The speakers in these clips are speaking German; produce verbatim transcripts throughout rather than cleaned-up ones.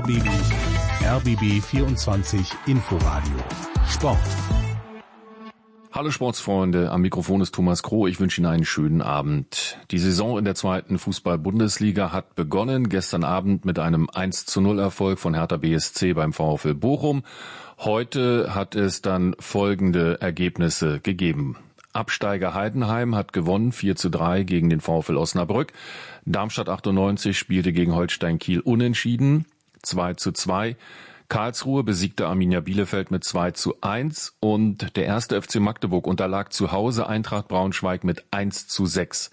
B B, R B B vierundzwanzig Inforadio Sport. Hallo Sportsfreunde, am Mikrofon ist Thomas Kroh. Ich wünsche Ihnen einen schönen Abend. Die Saison in der zweiten Fußball-Bundesliga hat begonnen. Gestern Abend mit einem eins zu null Erfolg von Hertha B S C beim VfL Bochum. Heute hat es dann folgende Ergebnisse gegeben. Absteiger Heidenheim hat gewonnen, vier zu drei gegen den VfL Osnabrück. Darmstadt achtundneunzig spielte gegen Holstein Kiel unentschieden, zwei zu zwei. Karlsruhe besiegte Arminia Bielefeld mit zwei zu eins und der erste F C Magdeburg unterlag zu Hause Eintracht Braunschweig mit eins zu sechs.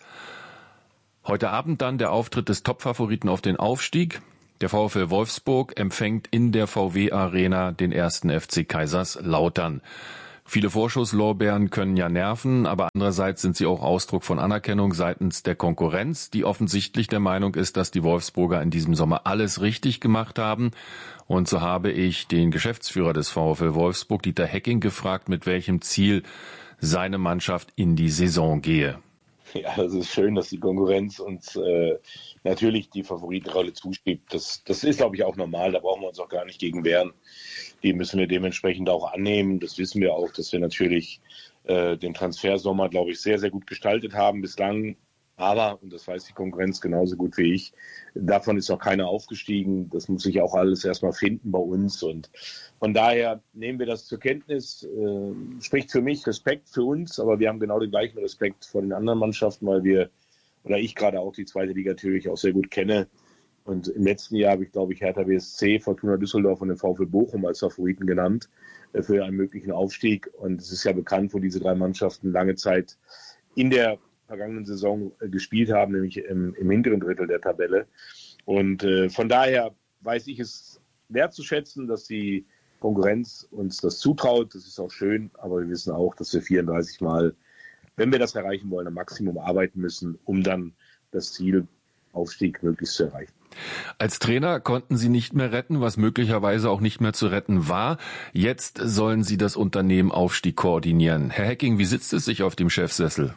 Heute Abend dann der Auftritt des Topfavoriten auf den Aufstieg. Der VfL Wolfsburg empfängt in der V W Arena den ersten F C Kaiserslautern. Viele Vorschusslorbeeren können ja nerven, aber andererseits sind sie auch Ausdruck von Anerkennung seitens der Konkurrenz, die offensichtlich der Meinung ist, dass die Wolfsburger in diesem Sommer alles richtig gemacht haben. Und so habe ich den Geschäftsführer des VfL Wolfsburg, Dieter Hecking, gefragt, mit welchem Ziel seine Mannschaft in die Saison gehe. Ja, das ist schön, dass die Konkurrenz uns äh, natürlich die Favoritenrolle zuschiebt. Das, das ist, glaube ich, auch normal. Da brauchen wir uns auch gar nicht gegen wehren. Die müssen wir dementsprechend auch annehmen. Das wissen wir auch, dass wir natürlich äh, den Transfersommer, glaube ich, sehr, sehr gut gestaltet haben bislang. Aber, und das weiß die Konkurrenz genauso gut wie ich, davon ist noch keiner aufgestiegen. Das muss sich auch alles erstmal finden bei uns. Und von daher nehmen wir das zur Kenntnis. Äh, spricht für mich Respekt für uns, aber wir haben genau den gleichen Respekt vor den anderen Mannschaften, weil wir, oder ich gerade auch die zweite Liga natürlich auch sehr gut kenne. Und im letzten Jahr habe ich, glaube ich, Hertha B S C, Fortuna Düsseldorf und den VfL Bochum als Favoriten genannt äh, für einen möglichen Aufstieg. Und es ist ja bekannt, wo diese drei Mannschaften lange Zeit in der vergangenen Saison äh, gespielt haben, nämlich im, im hinteren Drittel der Tabelle. Und äh, von daher weiß ich es wertzuschätzen, dass die Konkurrenz uns das zutraut. Das ist auch schön, aber wir wissen auch, dass wir vierunddreißig Mal, wenn wir das erreichen wollen, am Maximum arbeiten müssen, um dann das Ziel Aufstieg möglichst zu erreichen. Als Trainer konnten Sie nicht mehr retten, was möglicherweise auch nicht mehr zu retten war. Jetzt sollen Sie das Unternehmen Aufstieg koordinieren. Herr Hecking, wie sitzt es sich auf dem Chefsessel?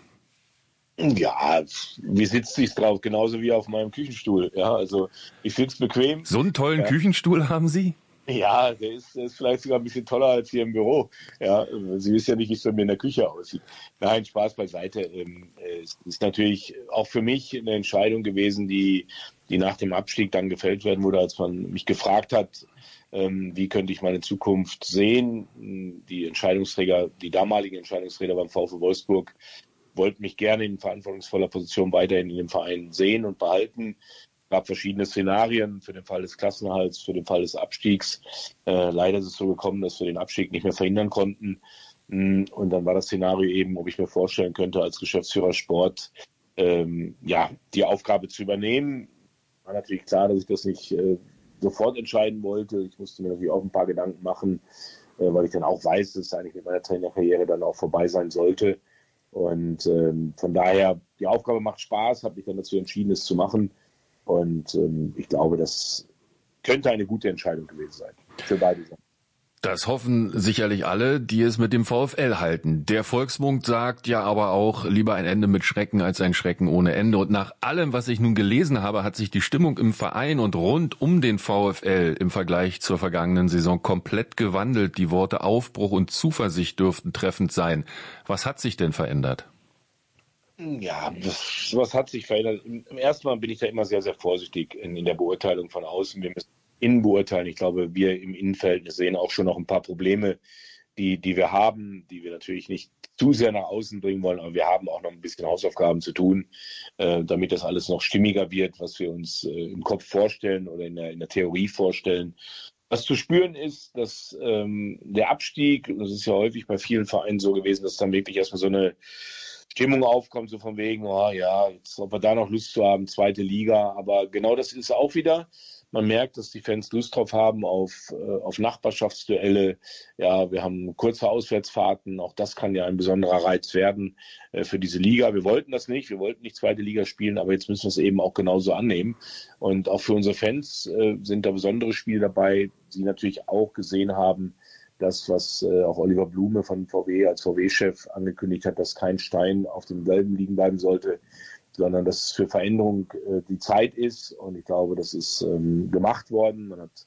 Ja, wie sitzt sich's drauf? Genauso wie auf meinem Küchenstuhl. Ja, also ich sitze bequem. So einen tollen ja. Küchenstuhl haben Sie? Ja, der ist, der ist vielleicht sogar ein bisschen toller als hier im Büro. Ja, Sie wissen ja nicht, wie es bei mir in der Küche aussieht. Nein, Spaß beiseite. Ähm, es ist natürlich auch für mich eine Entscheidung gewesen, die, die nach dem Abstieg dann gefällt werden wurde, als man mich gefragt hat, ähm, wie könnte ich meine Zukunft sehen. Die Entscheidungsträger, die damaligen Entscheidungsträger beim VfL Wolfsburg wollten mich gerne in verantwortungsvoller Position weiterhin in dem Verein sehen und behalten. Es gab verschiedene Szenarien für den Fall des Klassenerhalts, für den Fall des Abstiegs. Äh, leider ist es so gekommen, dass wir den Abstieg nicht mehr verhindern konnten. Und dann war das Szenario eben, ob ich mir vorstellen könnte, als Geschäftsführer Sport ähm, ja, die Aufgabe zu übernehmen. War natürlich klar, dass ich das nicht äh, sofort entscheiden wollte. Ich musste mir natürlich auch ein paar Gedanken machen, äh, weil ich dann auch weiß, dass es eigentlich mit meiner Trainerkarriere dann auch vorbei sein sollte. Und ähm, von daher, die Aufgabe macht Spaß, habe mich dann dazu entschieden, es zu machen. Und ähm, ich glaube, das könnte eine gute Entscheidung gewesen sein für beide Seiten. Das hoffen sicherlich alle, die es mit dem VfL halten. Der Volksmund sagt ja aber auch, lieber ein Ende mit Schrecken als ein Schrecken ohne Ende. Und nach allem, was ich nun gelesen habe, hat sich die Stimmung im Verein und rund um den VfL im Vergleich zur vergangenen Saison komplett gewandelt. Die Worte Aufbruch und Zuversicht dürften treffend sein. Was hat sich denn verändert? Ja, was hat sich verändert? Im ersten Mal bin ich da immer sehr, sehr vorsichtig in, in der Beurteilung von außen. Wir müssen innen beurteilen. Ich glaube, wir im Innenverhältnis sehen auch schon noch ein paar Probleme, die, die wir haben, die wir natürlich nicht zu sehr nach außen bringen wollen, aber wir haben auch noch ein bisschen Hausaufgaben zu tun, äh, damit das alles noch stimmiger wird, was wir uns äh, im Kopf vorstellen oder in der, in der Theorie vorstellen. Was zu spüren ist, dass ähm, der Abstieg, und das ist ja häufig bei vielen Vereinen so gewesen, dass dann wirklich erstmal so eine Stimmung aufkommt, so von wegen, oh ja, jetzt, ob wir da noch Lust zu haben, zweite Liga, aber genau das ist auch wieder. Man merkt, dass die Fans Lust drauf haben auf, äh, auf Nachbarschaftsduelle. Ja, wir haben kurze Auswärtsfahrten. Auch das kann ja ein besonderer Reiz werden äh, für diese Liga. Wir wollten das nicht. Wir wollten nicht zweite Liga spielen, aber jetzt müssen wir es eben auch genauso annehmen. Und auch für unsere Fans äh, sind da besondere Spiele dabei, die natürlich auch gesehen haben, das, was äh, auch Oliver Blume von V W als V W-Chef angekündigt hat, dass kein Stein auf dem Gelben liegen bleiben sollte, sondern dass es für Veränderung äh, die Zeit ist. Und ich glaube, das ist ähm, gemacht worden. Man hat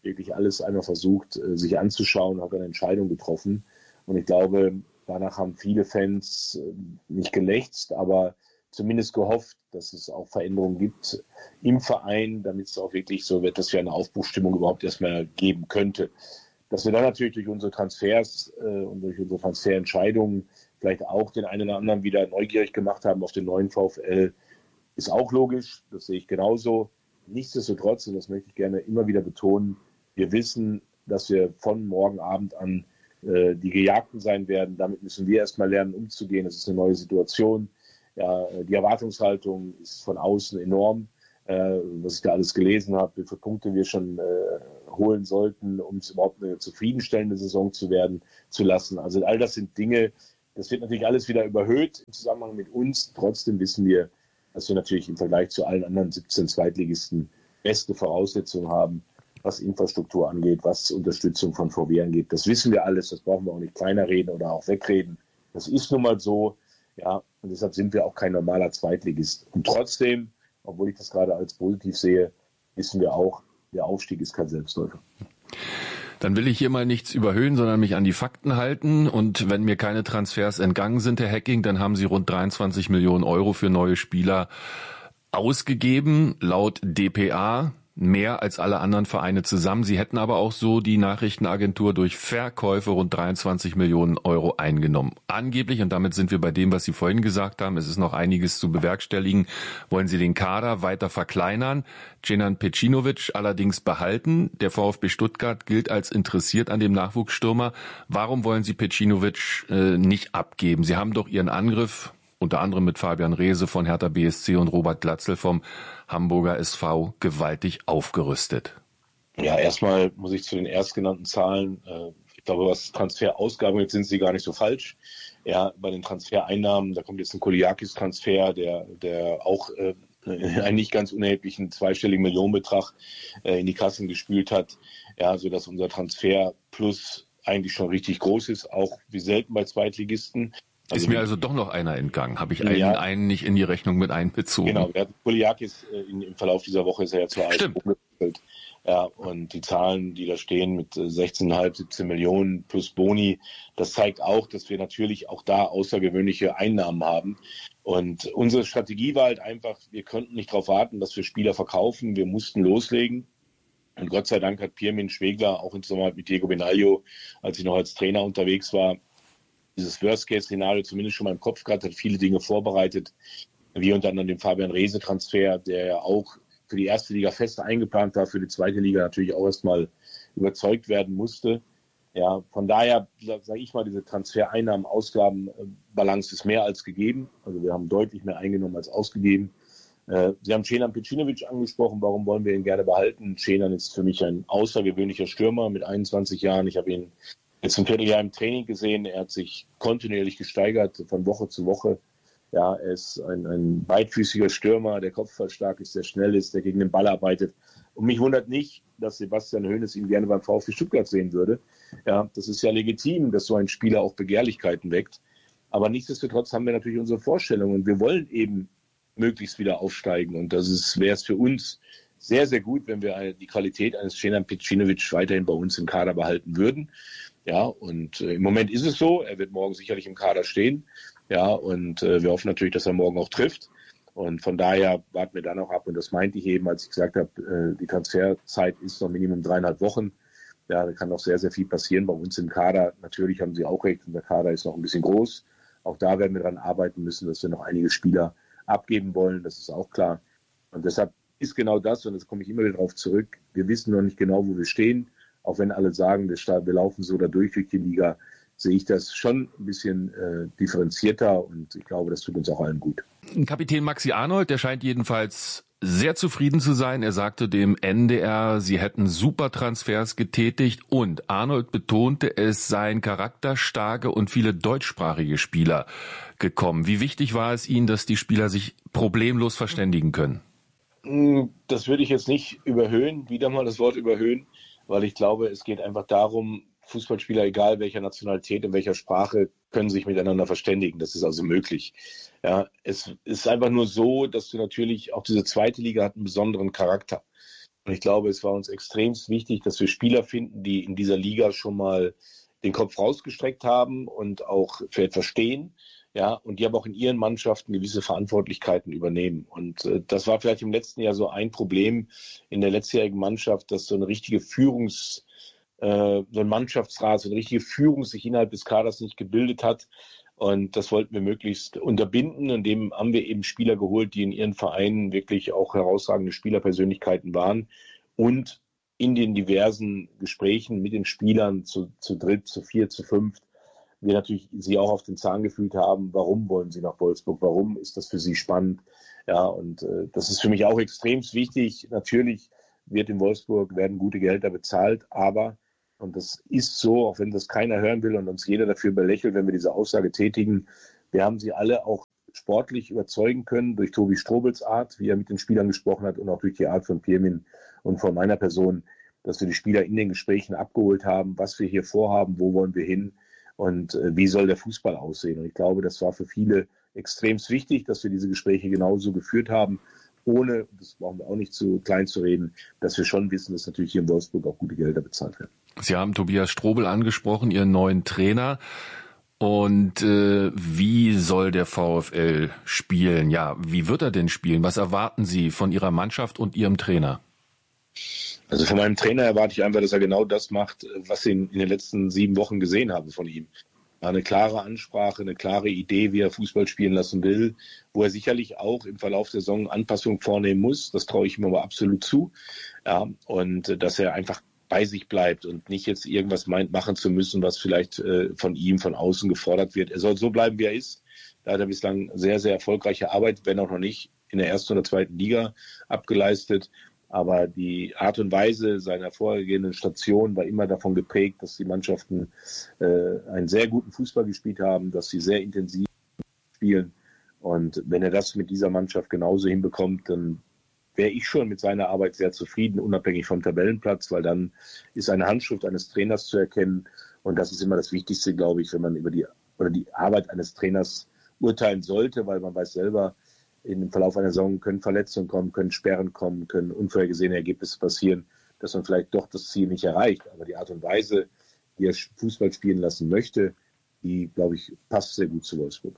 wirklich alles einmal versucht, sich anzuschauen, hat eine Entscheidung getroffen. Und ich glaube, danach haben viele Fans nicht gelächzt, aber zumindest gehofft, dass es auch Veränderungen gibt im Verein, damit es auch wirklich so wird, dass wir eine Aufbruchsstimmung überhaupt erstmal geben könnte. Dass wir dann natürlich durch unsere Transfers äh, und durch unsere Transferentscheidungen vielleicht auch den einen oder anderen wieder neugierig gemacht haben auf den neuen VfL, ist auch logisch. Das sehe ich genauso. Nichtsdestotrotz, und das möchte ich gerne immer wieder betonen, wir wissen, dass wir von morgen Abend an äh, die Gejagten sein werden. Damit müssen wir erstmal lernen, umzugehen. Das ist eine neue Situation. Ja, die Erwartungshaltung ist von außen enorm. Äh, was ich da alles gelesen habe, wie viele Punkte wir schon äh, holen sollten, um es überhaupt eine zufriedenstellende Saison zu werden zu lassen. Also all das sind Dinge, das wird natürlich alles wieder überhöht im Zusammenhang mit uns. Trotzdem wissen wir, dass wir natürlich im Vergleich zu allen anderen siebzehn Zweitligisten beste Voraussetzungen haben, was Infrastruktur angeht, was Unterstützung von V W angeht. Das wissen wir alles, das brauchen wir auch nicht kleiner reden oder auch wegreden. Das ist nun mal so, ja, und deshalb sind wir auch kein normaler Zweitligist. Und trotzdem, obwohl ich das gerade als positiv sehe, wissen wir auch, der Aufstieg ist kein Selbstläufer. Dann will ich hier mal nichts überhöhen, sondern mich an die Fakten halten. Und wenn mir keine Transfers entgangen sind, Herr Hecking, dann haben Sie rund dreiundzwanzig Millionen Euro für neue Spieler ausgegeben, laut D P A. Mehr als alle anderen Vereine zusammen. Sie hätten aber auch so die Nachrichtenagentur durch Verkäufe rund dreiundzwanzig Millionen Euro eingenommen. Angeblich, und damit sind wir bei dem, was Sie vorhin gesagt haben, es ist noch einiges zu bewerkstelligen, wollen Sie den Kader weiter verkleinern, Cenan Pecinovic allerdings behalten. Der VfB Stuttgart gilt als interessiert an dem Nachwuchsstürmer. Warum wollen Sie Pecinovic äh, nicht abgeben? Sie haben doch Ihren Angriff unter anderem mit Fabian Reese von Hertha B S C und Robert Glatzel vom Hamburger S V gewaltig aufgerüstet. Ja, erstmal muss ich zu den erstgenannten Zahlen, äh, ich glaube, was Transferausgaben jetzt sind sie gar nicht so falsch. Ja, bei den Transfereinnahmen, da kommt jetzt ein Koliakis-Transfer, der, der auch äh, einen nicht ganz unerheblichen zweistelligen Millionenbetrag äh, in die Kassen gespült hat, ja, sodass unser Transfer plus eigentlich schon richtig groß ist, auch wie selten bei Zweitligisten. Also ist mir also doch noch einer entgangen. Habe ich einen, ja, einen nicht in die Rechnung mit einbezogen? Genau, wir hatten Koliakis äh, im Verlauf dieser Woche ist er ja zur A S gewechselt. Ja, und die Zahlen, die da stehen mit sechzehn Komma fünf, siebzehn Millionen plus Boni, das zeigt auch, dass wir natürlich auch da außergewöhnliche Einnahmen haben. Und unsere Strategie war halt einfach, wir konnten nicht darauf warten, dass wir Spieler verkaufen. Wir mussten loslegen. Und Gott sei Dank hat Pirmin Schwegler auch in Zusammenarbeit mit Diego Benaglio, als ich noch als Trainer unterwegs war, dieses Worst-Case-Szenario zumindest schon mal im Kopf gehabt, hat viele Dinge vorbereitet, wie unter anderem den Fabian Reese-Transfer, der ja auch für die erste Liga fest eingeplant war, für die zweite Liga natürlich auch erstmal überzeugt werden musste. Ja, von daher, sage ich mal, diese Transfereinnahmen-Ausgaben-Balance ist mehr als gegeben. Also wir haben deutlich mehr eingenommen als ausgegeben. Sie haben Cenan Pecinovic angesprochen, warum wollen wir ihn gerne behalten? Cenan ist für mich ein außergewöhnlicher Stürmer mit einundzwanzig Jahren. Ich habe ihn jetzt ein Vierteljahr im Training gesehen. Er hat sich kontinuierlich gesteigert von Woche zu Woche. Ja, er ist ein, ein beidfüßiger Stürmer, der kopfballstark ist, der schnell ist, der gegen den Ball arbeitet. Und mich wundert nicht, dass Sebastian Hoeneß ihn gerne beim VfB Stuttgart sehen würde. Ja, das ist ja legitim, dass so ein Spieler auch Begehrlichkeiten weckt. Aber nichtsdestotrotz haben wir natürlich unsere Vorstellungen. Und wir wollen eben möglichst wieder aufsteigen. Und das wäre es für uns sehr, sehr gut, wenn wir die Qualität eines Cenan Pecinovic weiterhin bei uns im Kader behalten würden. Ja, und äh, im Moment ist es so, er wird morgen sicherlich im Kader stehen. Ja, und äh, wir hoffen natürlich, dass er morgen auch trifft. Und von daher warten wir dann auch ab. Und das meinte ich eben, als ich gesagt habe, äh, die Transferzeit ist noch Minimum dreieinhalb Wochen. Ja, da kann noch sehr, sehr viel passieren bei uns im Kader. Natürlich haben Sie auch recht, und der Kader ist noch ein bisschen groß. Auch da werden wir daran arbeiten müssen, dass wir noch einige Spieler abgeben wollen. Das ist auch klar. Und deshalb ist genau das, und das komme ich immer wieder darauf zurück, wir wissen noch nicht genau, wo wir stehen. Auch wenn alle sagen, wir, wir laufen so da durch durch die Liga, sehe ich das schon ein bisschen äh, differenzierter, und ich glaube, das tut uns auch allen gut. Kapitän Maxi Arnold, der scheint jedenfalls sehr zufrieden zu sein. Er sagte dem N D R, sie hätten super Transfers getätigt, und Arnold betonte, es seien charakterstarke und viele deutschsprachige Spieler gekommen. Wie wichtig war es Ihnen, dass die Spieler sich problemlos verständigen können? Das würde ich jetzt nicht überhöhen, wieder mal das Wort überhöhen, weil ich glaube, es geht einfach darum, Fußballspieler, egal welcher Nationalität, in welcher Sprache, können sich miteinander verständigen. Das ist also möglich. Ja, es ist einfach nur so, dass du natürlich, auch diese zweite Liga hat einen besonderen Charakter. Und ich glaube, es war uns extremst wichtig, dass wir Spieler finden, die in dieser Liga schon mal den Kopf rausgestreckt haben und auch für etwas stehen. Ja, und die aber auch in ihren Mannschaften gewisse Verantwortlichkeiten übernehmen. Und äh, das war vielleicht im letzten Jahr so ein Problem in der letztjährigen Mannschaft, dass so eine richtige Führungs, äh, so ein Mannschaftsrat, so eine richtige Führung sich innerhalb des Kaders nicht gebildet hat. Und das wollten wir möglichst unterbinden. Und dem haben wir eben Spieler geholt, die in ihren Vereinen wirklich auch herausragende Spielerpersönlichkeiten waren und in den diversen Gesprächen mit den Spielern zu, zu dritt, zu vier, zu fünft wir natürlich sie auch auf den Zahn gefühlt haben, warum wollen sie nach Wolfsburg, warum ist das für sie spannend. Ja, und äh, das ist für mich auch extrem wichtig. Natürlich wird in Wolfsburg, werden gute Gehälter bezahlt, aber, und das ist so, auch wenn das keiner hören will und uns jeder dafür belächelt, wenn wir diese Aussage tätigen, wir haben sie alle auch sportlich überzeugen können durch Tobi Strobels Art, wie er mit den Spielern gesprochen hat und auch durch die Art von Pirmin und von meiner Person, dass wir die Spieler in den Gesprächen abgeholt haben, was wir hier vorhaben, wo wollen wir hin. Und äh, wie soll der Fußball aussehen? Und ich glaube, das war für viele extrem wichtig, dass wir diese Gespräche genauso geführt haben, ohne, das brauchen wir auch nicht zu klein zu reden, dass wir schon wissen, dass natürlich hier in Wolfsburg auch gute Gehälter bezahlt werden. Sie haben Tobias Strobel angesprochen, Ihren neuen Trainer. Und äh, wie soll der VfL spielen? Ja, wie wird er denn spielen? Was erwarten Sie von Ihrer Mannschaft und Ihrem Trainer? Also von meinem Trainer erwarte ich einfach, dass er genau das macht, was ich in den letzten sieben Wochen gesehen habe von ihm. Eine klare Ansprache, eine klare Idee, wie er Fußball spielen lassen will, wo er sicherlich auch im Verlauf der Saison Anpassungen vornehmen muss. Das traue ich ihm aber absolut zu. Ja, und dass er einfach bei sich bleibt und nicht jetzt irgendwas meint, machen zu müssen, was vielleicht äh, von ihm von außen gefordert wird. Er soll so bleiben, wie er ist. Da hat er bislang sehr, sehr erfolgreiche Arbeit, wenn auch noch nicht in der ersten oder zweiten Liga abgeleistet. Aber die Art und Weise seiner vorhergehenden Station war immer davon geprägt, dass die Mannschaften äh, einen sehr guten Fußball gespielt haben, dass sie sehr intensiv spielen. Und wenn er das mit dieser Mannschaft genauso hinbekommt, dann wäre ich schon mit seiner Arbeit sehr zufrieden, unabhängig vom Tabellenplatz, weil dann ist eine Handschrift eines Trainers zu erkennen. Und das ist immer das Wichtigste, glaube ich, wenn man über die, oder die Arbeit eines Trainers urteilen sollte, weil man weiß selber, im Verlauf einer Saison können Verletzungen kommen, können Sperren kommen, können unvorhergesehene Ergebnisse passieren, dass man vielleicht doch das Ziel nicht erreicht. Aber die Art und Weise, wie er Fußball spielen lassen möchte, die, glaube ich, passt sehr gut zu Wolfsburg.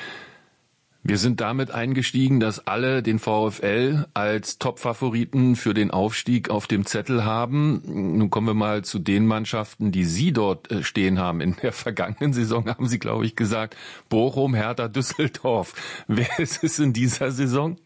Wir sind damit eingestiegen, dass alle den VfL als Top-Favoriten für den Aufstieg auf dem Zettel haben. Nun kommen wir mal zu den Mannschaften, die Sie dort stehen haben. In der vergangenen Saison haben Sie, glaube ich, gesagt, Bochum, Hertha, Düsseldorf. Wer ist es in dieser Saison?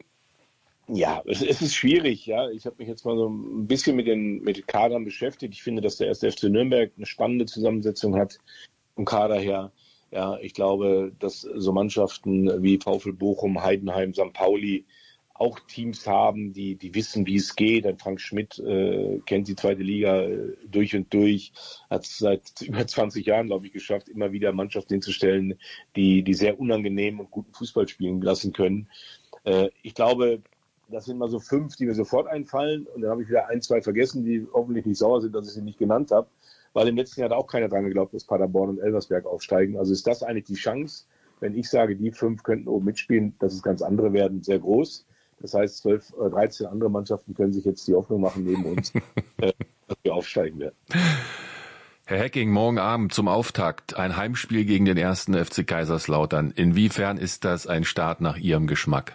Ja, es, es ist schwierig. Ja, ich habe mich jetzt mal so ein bisschen mit den, mit den Kadern beschäftigt. Ich finde, dass der erste F C Nürnberg eine spannende Zusammensetzung hat vom Kader her. Ja, ich glaube, dass so Mannschaften wie VfL Bochum, Heidenheim, Sankt Pauli auch Teams haben, die, die wissen, wie es geht. Ein Frank Schmidt äh, kennt die zweite Liga äh, durch und durch, hat es seit über zwanzig Jahren, glaube ich, geschafft, immer wieder Mannschaften hinzustellen, die, die sehr unangenehm und guten Fußball spielen lassen können. Äh, ich glaube, das sind mal so fünf, die mir sofort einfallen. Und dann habe ich wieder ein, zwei vergessen, die hoffentlich nicht sauer sind, dass ich sie nicht genannt habe. Weil im letzten Jahr hat auch keiner dran geglaubt, dass Paderborn und Elversberg aufsteigen. Also ist das eigentlich die Chance, wenn ich sage, die fünf könnten oben mitspielen, dass es ganz andere werden, sehr groß. Das heißt, zwölf, dreizehn andere Mannschaften können sich jetzt die Hoffnung machen neben uns, äh, dass wir aufsteigen werden. Herr Hecking, morgen Abend zum Auftakt ein Heimspiel gegen den ersten F C Kaiserslautern. Inwiefern ist das ein Start nach Ihrem Geschmack?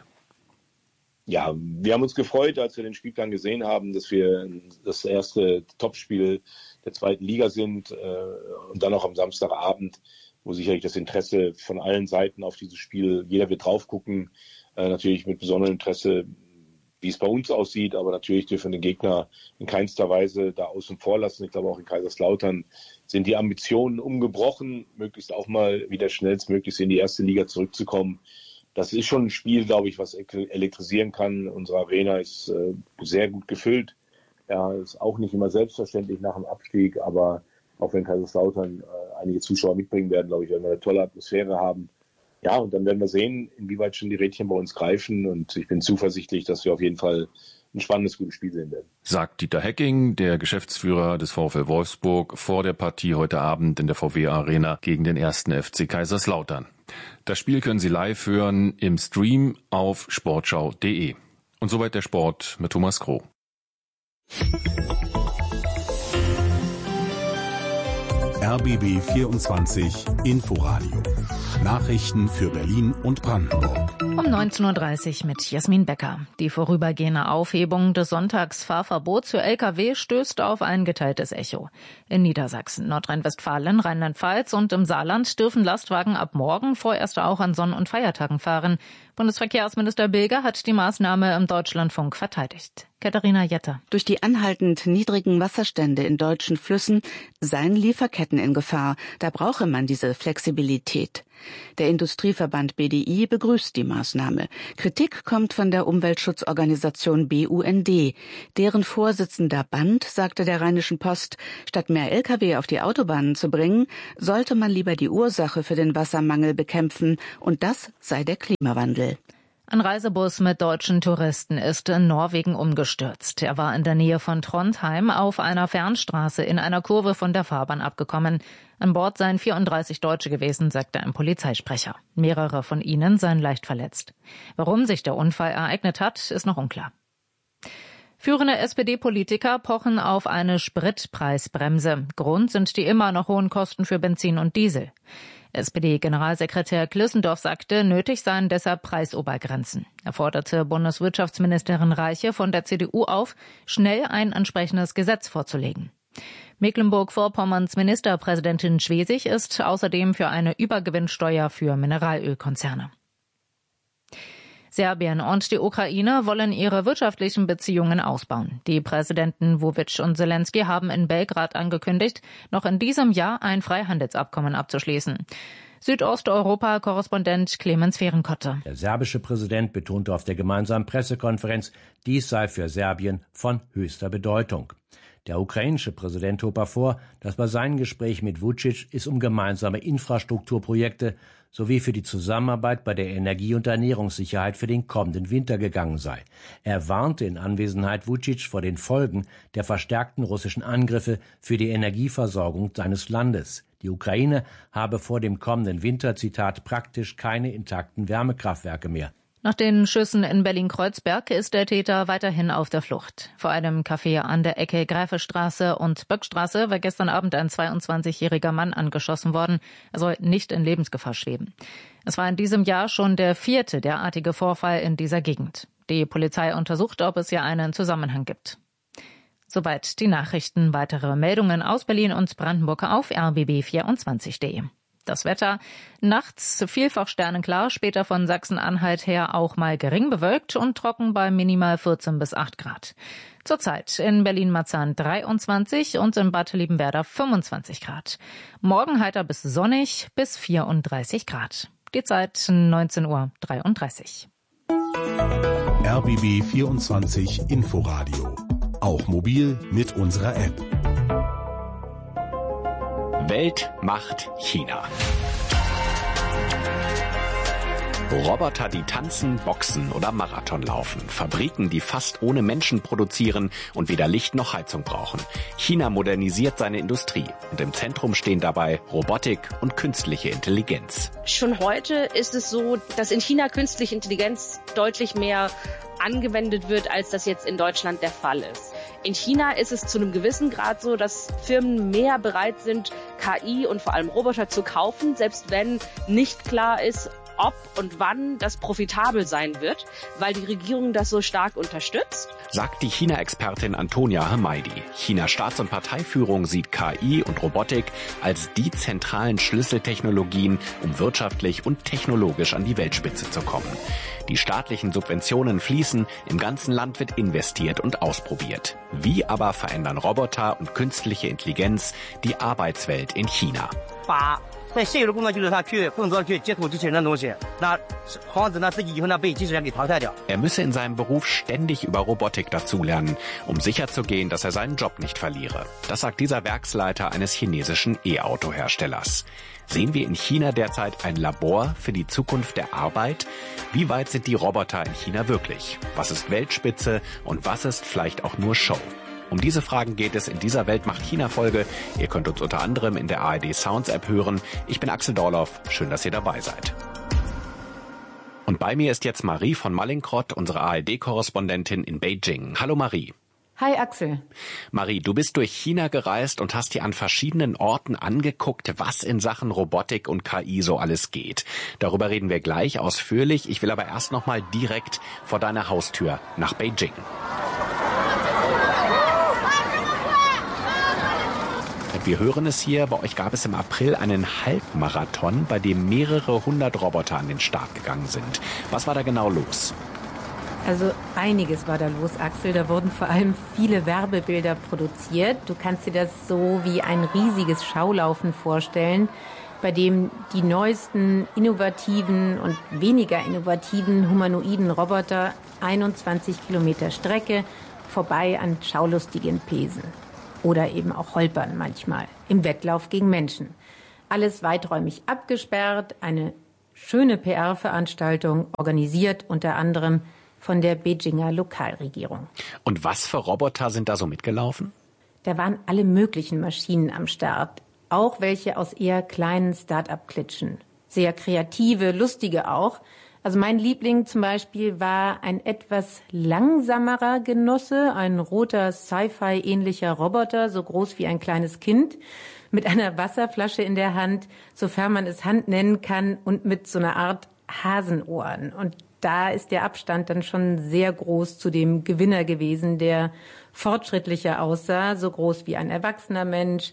Ja, wir haben uns gefreut, als wir den Spielplan gesehen haben, dass wir das erste Topspiel der zweiten Liga sind äh, und dann auch am Samstagabend, wo sicherlich das Interesse von allen Seiten auf dieses Spiel, jeder wird drauf gucken, äh, natürlich mit besonderem Interesse, wie es bei uns aussieht, aber natürlich dürfen wir den Gegner in keinster Weise da außen vor lassen. Ich glaube, auch in Kaiserslautern sind die Ambitionen umgebrochen, möglichst auch mal wieder schnellstmöglichst in die erste Liga zurückzukommen. Das ist schon ein Spiel, glaube ich, was elektrisieren kann. Unsere Arena ist äh, sehr gut gefüllt. Ja, ist auch nicht immer selbstverständlich nach dem Abstieg, aber auch wenn Kaiserslautern äh, einige Zuschauer mitbringen werden, glaube ich, werden wir eine tolle Atmosphäre haben. Ja, und dann werden wir sehen, inwieweit schon die Rädchen bei uns greifen. Und ich bin zuversichtlich, dass wir auf jeden Fall ein spannendes, gutes Spiel sehen werden. Sagt Dieter Hecking, der Geschäftsführer des VfL Wolfsburg, vor der Partie heute Abend in der V W Arena gegen den ersten F C Kaiserslautern. Das Spiel können Sie live hören im Stream auf sportschau punkt de. Und soweit der Sport mit Thomas Kroh. R B B vierundzwanzig Inforadio. Nachrichten für Berlin und Brandenburg. Um neunzehn Uhr dreißig mit Jasmin Becker. Die vorübergehende Aufhebung des Sonntagsfahrverbots für L K W stößt auf ein geteiltes Echo. In Niedersachsen, Nordrhein-Westfalen, Rheinland-Pfalz und im Saarland dürfen Lastwagen ab morgen vorerst auch an Sonn- und Feiertagen fahren. Bundesverkehrsminister Bilger hat die Maßnahme im Deutschlandfunk verteidigt. Katharina Jetter. Durch die anhaltend niedrigen Wasserstände in deutschen Flüssen seien Lieferketten in Gefahr. Da brauche man diese Flexibilität. Der Industrieverband B D I begrüßt die Maßnahme. Kritik kommt von der Umweltschutzorganisation B U N D. Deren Vorsitzender Band sagte der Rheinischen Post, statt mehr L K W auf die Autobahnen zu bringen, sollte man lieber die Ursache für den Wassermangel bekämpfen. Und das sei der Klimawandel. Ein Reisebus mit deutschen Touristen ist in Norwegen umgestürzt. Er war in der Nähe von Trondheim auf einer Fernstraße in einer Kurve von der Fahrbahn abgekommen. An Bord seien vierunddreißig Deutsche gewesen, sagte ein Polizeisprecher. Mehrere von ihnen seien leicht verletzt. Warum sich der Unfall ereignet hat, ist noch unklar. Führende S P D-Politiker pochen auf eine Spritpreisbremse. Grund sind die immer noch hohen Kosten für Benzin und Diesel. S P D-Generalsekretär Klissendorf sagte, nötig seien deshalb Preisobergrenzen. Er forderte Bundeswirtschaftsministerin Reiche von der C D U auf, schnell ein entsprechendes Gesetz vorzulegen. Mecklenburg-Vorpommerns Ministerpräsidentin Schwesig ist außerdem für eine Übergewinnsteuer für Mineralölkonzerne. Serbien und die Ukraine wollen ihre wirtschaftlichen Beziehungen ausbauen. Die Präsidenten Vučić und Zelensky haben in Belgrad angekündigt, noch in diesem Jahr ein Freihandelsabkommen abzuschließen. Südosteuropa-Korrespondent Clemens Fehrenkotte. Der serbische Präsident betonte auf der gemeinsamen Pressekonferenz, dies sei für Serbien von höchster Bedeutung. Der ukrainische Präsident hob hervor, dass bei seinen Gesprächen mit Vučić es um gemeinsame Infrastrukturprojekte sowie für die Zusammenarbeit bei der Energie- und Ernährungssicherheit für den kommenden Winter gegangen sei. Er warnte in Anwesenheit Vučić vor den Folgen der verstärkten russischen Angriffe für die Energieversorgung seines Landes. Die Ukraine habe vor dem kommenden Winter, Zitat, praktisch keine intakten Wärmekraftwerke mehr. Nach den Schüssen in Berlin-Kreuzberg ist der Täter weiterhin auf der Flucht. Vor einem Café an der Ecke Greifestraße und Böckstraße war gestern Abend ein zweiundzwanzigjähriger Mann angeschossen worden. Er soll nicht in Lebensgefahr schweben. Es war in diesem Jahr schon der vierte derartige Vorfall in dieser Gegend. Die Polizei untersucht, ob es hier einen Zusammenhang gibt. Soweit die Nachrichten. Weitere Meldungen aus Berlin und Brandenburg auf r b b vierundzwanzig punkt d e. Das Wetter nachts vielfach sternenklar, später von Sachsen-Anhalt her auch mal gering bewölkt und trocken bei minimal vierzehn bis acht Grad. Zurzeit in Berlin-Marzahn dreiundzwanzig und in Bad Liebenwerda fünfundzwanzig Grad. Morgen heiter bis sonnig bis vierunddreißig Grad. Die Zeit neunzehn Uhr dreiunddreißig. R B B vierundzwanzig Inforadio. Auch mobil mit unserer App. Welt macht China. Roboter, die tanzen, boxen oder Marathon laufen. Fabriken, die fast ohne Menschen produzieren und weder Licht noch Heizung brauchen. China modernisiert seine Industrie. Und im Zentrum stehen dabei Robotik und künstliche Intelligenz. Schon heute ist es so, dass in China künstliche Intelligenz deutlich mehr angewendet wird, als das jetzt in Deutschland der Fall ist. In China ist es zu einem gewissen Grad so, dass Firmen mehr bereit sind, K I und vor allem Roboter zu kaufen, selbst wenn nicht klar ist, ob und wann das profitabel sein wird, weil die Regierung das so stark unterstützt. Sagt die China-Expertin Antonia Hamaidi. Chinas Staats- und Parteiführung sieht K I und Robotik als die zentralen Schlüsseltechnologien, um wirtschaftlich und technologisch an die Weltspitze zu kommen. Die staatlichen Subventionen fließen, im ganzen Land wird investiert und ausprobiert. Wie aber verändern Roboter und künstliche Intelligenz die Arbeitswelt in China? Er müsse in seinem Beruf ständig über Robotik dazulernen, um sicherzugehen, dass er seinen Job nicht verliere. Das sagt dieser Werksleiter eines chinesischen E-Auto-Herstellers. Sehen wir in China derzeit ein Labor für die Zukunft der Arbeit? Wie weit sind die Roboter in China wirklich? Was ist Weltspitze und was ist vielleicht auch nur Show? Um diese Fragen geht es in dieser Welt macht China-Folge. Ihr könnt uns unter anderem in der A R D Sounds App hören. Ich bin Axel Dorloff. Schön, dass ihr dabei seid. Und bei mir ist jetzt Marie von Mallinckrodt, unsere A R D-Korrespondentin in Beijing. Hallo Marie. Hi Axel. Marie, du bist durch China gereist und hast dir an verschiedenen Orten angeguckt, was in Sachen Robotik und K I so alles geht. Darüber reden wir gleich ausführlich. Ich will aber erst noch mal direkt vor deiner Haustür nach Beijing. Wir hören es hier, bei euch gab es im April einen Halbmarathon, bei dem mehrere hundert Roboter an den Start gegangen sind. Was war da genau los? Also einiges war da los, Axel. Da wurden vor allem viele Werbebilder produziert. Du kannst dir das so wie ein riesiges Schaulaufen vorstellen, bei dem die neuesten, innovativen und weniger innovativen humanoiden Roboter einundzwanzig Kilometer Strecke vorbei an Schaulustigen pesen. Oder eben auch holpern manchmal im Wettlauf gegen Menschen. Alles weiträumig abgesperrt, eine schöne P R-Veranstaltung, organisiert unter anderem von der Beijinger Lokalregierung. Und was für Roboter sind da so mitgelaufen? Da waren alle möglichen Maschinen am Start, auch welche aus eher kleinen Start-up-Klitschen. Sehr kreative, lustige auch. Also mein Liebling zum Beispiel war ein etwas langsamerer Genosse, ein roter Sci-Fi-ähnlicher Roboter, so groß wie ein kleines Kind, mit einer Wasserflasche in der Hand, sofern man es Hand nennen kann, und mit so einer Art Hasenohren. Und da ist der Abstand dann schon sehr groß zu dem Gewinner gewesen, der fortschrittlicher aussah, so groß wie ein erwachsener Mensch,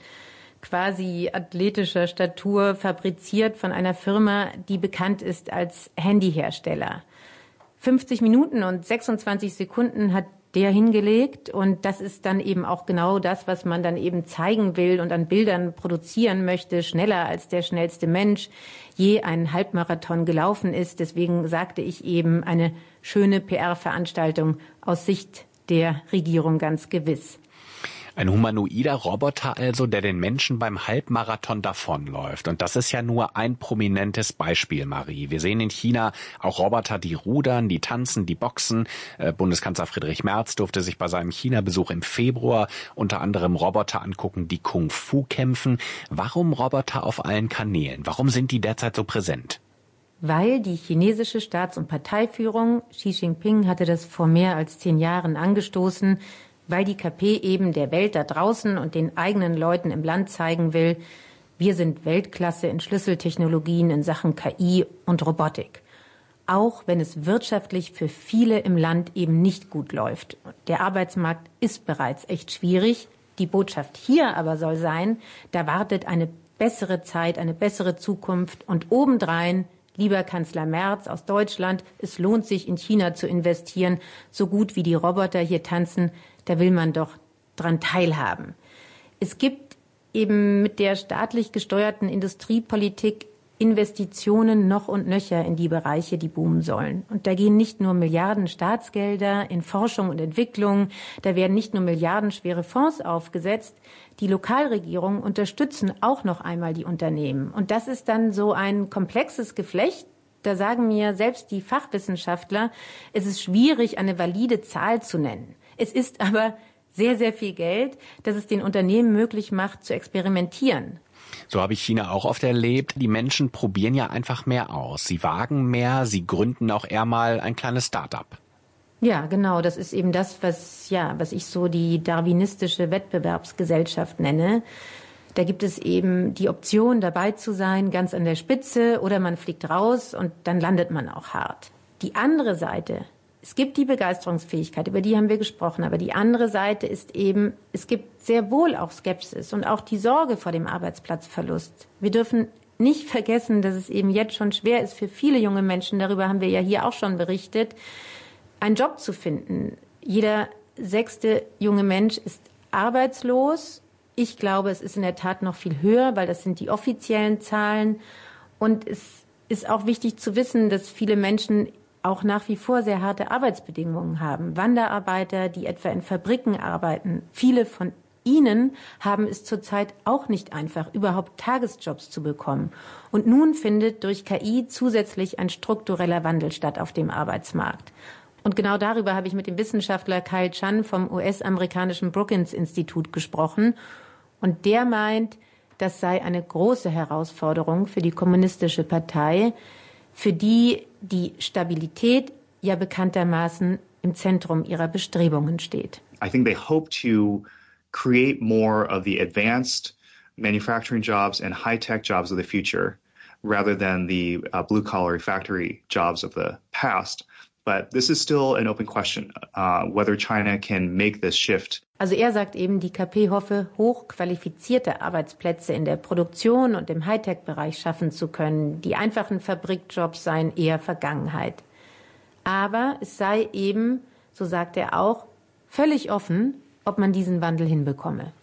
quasi athletischer Statur, fabriziert von einer Firma, die bekannt ist als Handyhersteller. fünfzig Minuten und sechsundzwanzig Sekunden hat der hingelegt, und das ist dann eben auch genau das, was man dann eben zeigen will und an Bildern produzieren möchte, schneller als der schnellste Mensch je einen Halbmarathon gelaufen ist. Deswegen sagte ich eben, eine schöne P R-Veranstaltung aus Sicht der Regierung ganz gewiss. Ein humanoider Roboter also, der den Menschen beim Halbmarathon davonläuft. Und das ist ja nur ein prominentes Beispiel, Marie. Wir sehen in China auch Roboter, die rudern, die tanzen, die boxen. Äh, Bundeskanzler Friedrich Merz durfte sich bei seinem China-Besuch im Februar unter anderem Roboter angucken, die Kung-Fu kämpfen. Warum Roboter auf allen Kanälen? Warum sind die derzeit so präsent? Weil die chinesische Staats- und Parteiführung, Xi Jinping hatte das vor mehr als zehn Jahren angestoßen, weil die K P eben der Welt da draußen und den eigenen Leuten im Land zeigen will, wir sind Weltklasse in Schlüsseltechnologien in Sachen K I und Robotik. Auch wenn es wirtschaftlich für viele im Land eben nicht gut läuft. Der Arbeitsmarkt ist bereits echt schwierig. Die Botschaft hier aber soll sein, da wartet eine bessere Zeit, eine bessere Zukunft, und obendrein, lieber Kanzler Merz aus Deutschland, es lohnt sich, in China zu investieren. So gut wie die Roboter hier tanzen, da will man doch dran teilhaben. Es gibt eben mit der staatlich gesteuerten Industriepolitik Investitionen noch und nöcher in die Bereiche, die boomen sollen. Und da gehen nicht nur Milliarden Staatsgelder in Forschung und Entwicklung, da werden nicht nur milliardenschwere Fonds aufgesetzt. Die Lokalregierungen unterstützen auch noch einmal die Unternehmen. Und das ist dann so ein komplexes Geflecht. Da sagen mir selbst die Fachwissenschaftler, es ist schwierig, eine valide Zahl zu nennen. Es ist aber sehr, sehr viel Geld, das es den Unternehmen möglich macht, zu experimentieren. So habe ich China auch oft erlebt. Die Menschen probieren ja einfach mehr aus. Sie wagen mehr, sie gründen auch eher mal ein kleines Start-up. Ja, genau. Das ist eben das, was, ja, was ich so die darwinistische Wettbewerbsgesellschaft nenne. Da gibt es eben die Option, dabei zu sein, ganz an der Spitze, oder man fliegt raus und dann landet man auch hart. Die andere Seite, es gibt die Begeisterungsfähigkeit, über die haben wir gesprochen, aber die andere Seite ist eben, es gibt sehr wohl auch Skepsis und auch die Sorge vor dem Arbeitsplatzverlust. Wir dürfen nicht vergessen, dass es eben jetzt schon schwer ist für viele junge Menschen, darüber haben wir ja hier auch schon berichtet, einen Job zu finden. Jeder sechste junge Mensch ist arbeitslos. Ich glaube, es ist in der Tat noch viel höher, weil das sind die offiziellen Zahlen. Und es ist auch wichtig zu wissen, dass viele Menschen auch nach wie vor sehr harte Arbeitsbedingungen haben. Wanderarbeiter, die etwa in Fabriken arbeiten. Viele von ihnen haben es zurzeit auch nicht einfach, überhaupt Tagesjobs zu bekommen. Und nun findet durch K I zusätzlich ein struktureller Wandel statt auf dem Arbeitsmarkt. Und genau darüber habe ich mit dem Wissenschaftler Kyle Chan vom U S-amerikanischen Brookings-Institut gesprochen. Und der meint, das sei eine große Herausforderung für die Kommunistische Partei, für die die Stabilität ja bekanntermaßen im Zentrum ihrer Bestrebungen steht. I think they hope to create more of the advanced manufacturing jobs and high-tech jobs of the future rather than the uh, blue-collar factory jobs of the past. But this is still an open question, uh, whether China can make this shift. Also er sagt eben, die K P hoffe, hochqualifizierte Arbeitsplätze in der Produktion und im Hightech-Bereich schaffen zu können. Die einfachen Fabrikjobs seien eher Vergangenheit. Aber es sei eben, so sagt er auch, völlig offen, ob man diesen Wandel hinbekomme.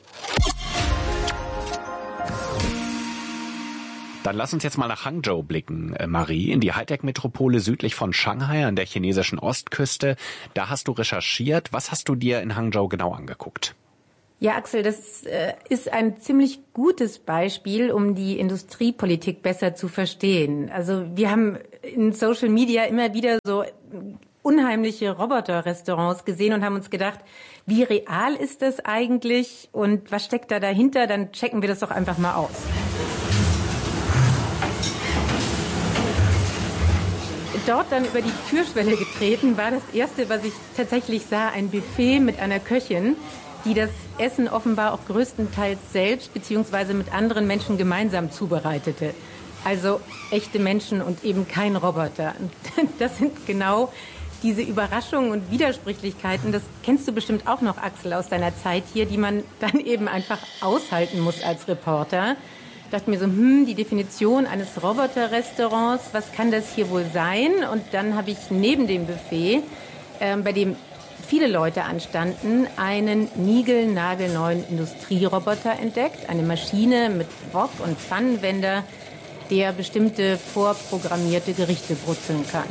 Dann lass uns jetzt mal nach Hangzhou blicken, Marie, in die Hightech-Metropole südlich von Shanghai an der chinesischen Ostküste. Da hast du recherchiert. Was hast du dir in Hangzhou genau angeguckt? Ja, Axel, das äh, ist ein ziemlich gutes Beispiel, um die Industriepolitik besser zu verstehen. Also wir haben in Social Media immer wieder so unheimliche Roboter-Restaurants gesehen und haben uns gedacht, wie real ist das eigentlich und was steckt da dahinter? Dann checken wir das doch einfach mal aus. Dort dann über die Türschwelle getreten, war das Erste, was ich tatsächlich sah, ein Buffet mit einer Köchin, die das Essen offenbar auch größtenteils selbst bzw. mit anderen Menschen gemeinsam zubereitete. Also echte Menschen und eben kein Roboter. Das sind genau diese Überraschungen und Widersprüchlichkeiten, das kennst du bestimmt auch noch, Axel, aus deiner Zeit hier, die man dann eben einfach aushalten muss als Reporter. Ich dachte mir so, hm, die Definition eines Roboter-Restaurants, was kann das hier wohl sein? Und dann habe ich neben dem Buffet, äh, bei dem viele Leute anstanden, einen niegelnagelneuen Industrieroboter entdeckt. Eine Maschine mit Wok- und Pfannenwender, der bestimmte vorprogrammierte Gerichte brutzeln kann.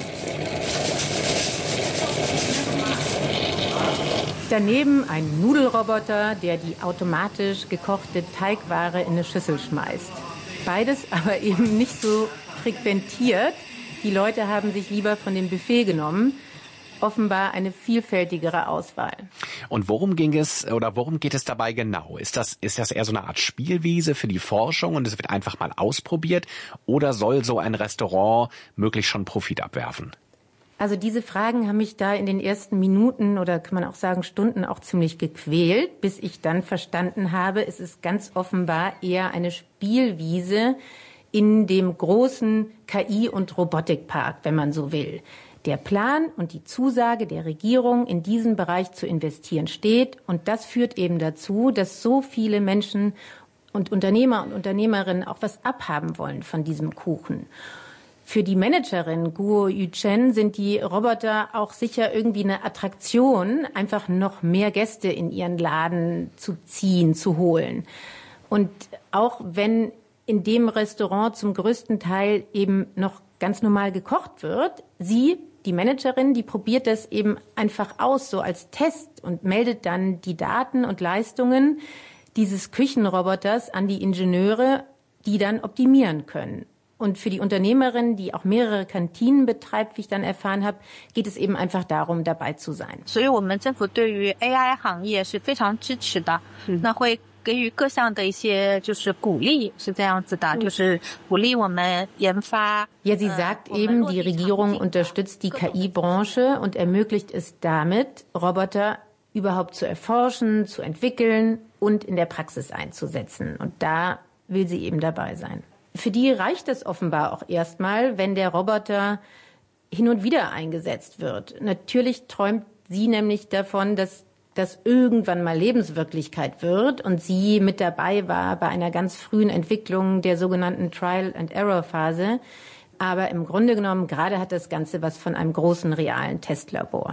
Daneben ein Nudelroboter, der die automatisch gekochte Teigware in eine Schüssel schmeißt. Beides aber eben nicht so frequentiert. Die Leute haben sich lieber von dem Buffet genommen. Offenbar eine vielfältigere Auswahl. Und worum ging es oder worum geht es dabei genau? Ist das, ist das eher so eine Art Spielwiese für die Forschung und es wird einfach mal ausprobiert? Oder soll so ein Restaurant möglichst schon Profit abwerfen? Also diese Fragen haben mich da in den ersten Minuten oder kann man auch sagen Stunden auch ziemlich gequält, bis ich dann verstanden habe, es ist ganz offenbar eher eine Spielwiese in dem großen K I- und Robotikpark, wenn man so will. Der Plan und die Zusage der Regierung, in diesen Bereich zu investieren, steht. Und das führt eben dazu, dass so viele Menschen und Unternehmer und Unternehmerinnen auch was abhaben wollen von diesem Kuchen. Für die Managerin Guo Yuchen sind die Roboter auch sicher irgendwie eine Attraktion, einfach noch mehr Gäste in ihren Laden zu ziehen, zu holen. Und auch wenn in dem Restaurant zum größten Teil eben noch ganz normal gekocht wird, sie, die Managerin, die probiert das eben einfach aus, so als Test und meldet dann die Daten und Leistungen dieses Küchenroboters an die Ingenieure, die dann optimieren können. Und für die Unternehmerin, die auch mehrere Kantinen betreibt, wie ich dann erfahren habe, geht es eben einfach darum, dabei zu sein. 所以我们政府对于 A I 行业是非常支持的，那会给予各项的一些就是鼓励，是这样子的，就是鼓励我们研发。 Ja, sie sagt eben, die Regierung unterstützt die K I-Branche und ermöglicht es damit, Roboter überhaupt zu erforschen, zu entwickeln und in der Praxis einzusetzen. Und da will sie eben dabei sein. Für die reicht es offenbar auch erstmal, wenn der Roboter hin und wieder eingesetzt wird. Natürlich träumt sie nämlich davon, dass das irgendwann mal Lebenswirklichkeit wird und sie mit dabei war bei einer ganz frühen Entwicklung der sogenannten Trial-and-Error-Phase. Aber im Grunde genommen, gerade hat das Ganze was von einem großen realen Testlabor.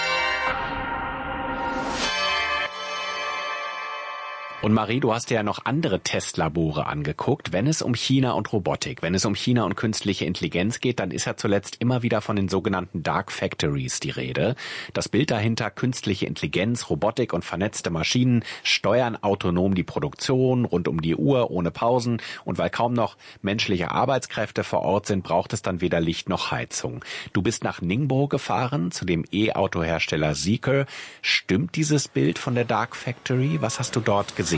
Und Marie, du hast dir ja noch andere Testlabore angeguckt. Wenn es um China und Robotik, wenn es um China und künstliche Intelligenz geht, dann ist ja zuletzt immer wieder von den sogenannten Dark Factories die Rede. Das Bild dahinter, künstliche Intelligenz, Robotik und vernetzte Maschinen steuern autonom die Produktion rund um die Uhr, ohne Pausen. Und weil kaum noch menschliche Arbeitskräfte vor Ort sind, braucht es dann weder Licht noch Heizung. Du bist nach Ningbo gefahren, zu dem E-Auto-Hersteller Zeekr. Stimmt dieses Bild von der Dark Factory? Was hast du dort gesehen?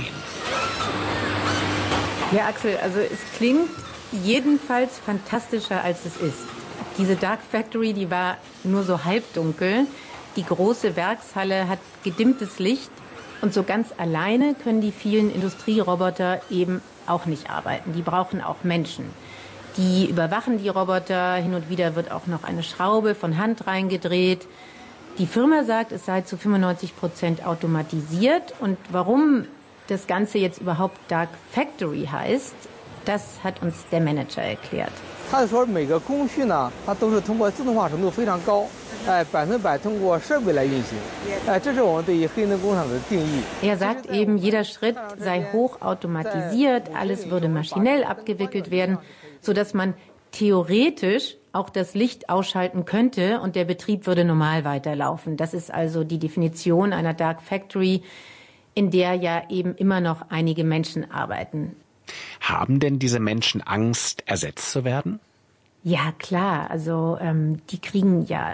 Ja, Axel, also es klingt jedenfalls fantastischer, als es ist. Diese Dark Factory, die war nur so halbdunkel. Die große Werkshalle hat gedimmtes Licht und so ganz alleine können die vielen Industrieroboter eben auch nicht arbeiten. Die brauchen auch Menschen. Die überwachen die Roboter, hin und wieder wird auch noch eine Schraube von Hand reingedreht. Die Firma sagt, es sei zu fünfundneunzig Prozent automatisiert. Und warum das Ganze jetzt überhaupt Dark Factory heißt, das hat uns der Manager erklärt. Er sagt eben, jeder Schritt sei hochautomatisiert, alles würde maschinell abgewickelt werden, sodass man theoretisch auch das Licht ausschalten könnte und der Betrieb würde normal weiterlaufen. Das ist also die Definition einer Dark Factory, in der ja eben immer noch einige Menschen arbeiten. Haben denn diese Menschen Angst, ersetzt zu werden? Ja, klar. Also ähm, die kriegen ja